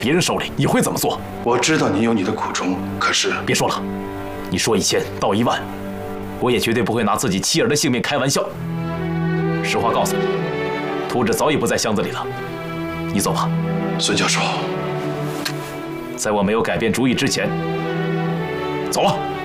别人手里，你会怎么做？ 我知道你有你的苦衷，可是别说了，你说1000到1万，我也绝对不会拿自己妻儿的性命开玩笑。实话告诉你，图纸早已不在箱子里了，你走吧。 孙教授， 在我没有改变主意之前，走了。